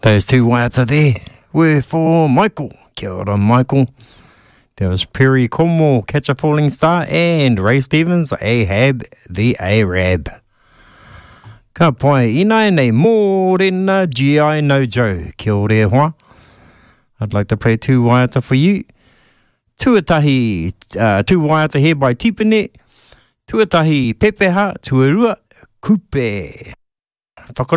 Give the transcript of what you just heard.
Those two waiata there were for Michael. Kia ora, Michael. There was Perry Como, Catch a Falling Star, and Ray Stevens, Ahab the Arab. Ka pai ina nei mōrena G.I. No Joe. Kia ora hoa. I'd like to play two waiata for you. Tuatahi, two waiata here by Tipene. Tuatahi Pepeha, Tuarua, Kupe.